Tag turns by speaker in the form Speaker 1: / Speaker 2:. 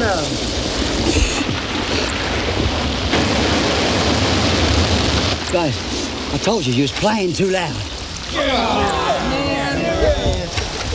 Speaker 1: Guys, I told you was playing too loud.